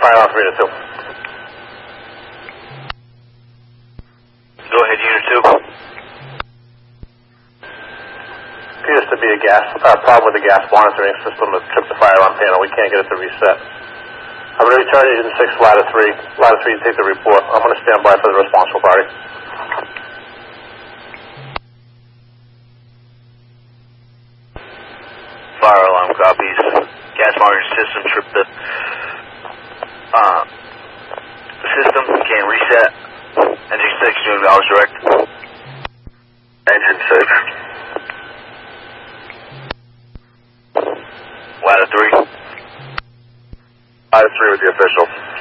fire on 3 to 2. Go ahead, Unit 2. Appears to be a problem with the gas monitoring system that tripped the fire alarm panel. We can't get it to reset. I'm going to return Agent 6, Ladder 3. Ladder 3, take the report. I'm going to stand by for the responsible party. Fire alarm copies. Gas monitoring system tripped the system. Can't reset. Engine 6, doing hours direct. Engine 6. Ladder 3. Ladder 3 with the official.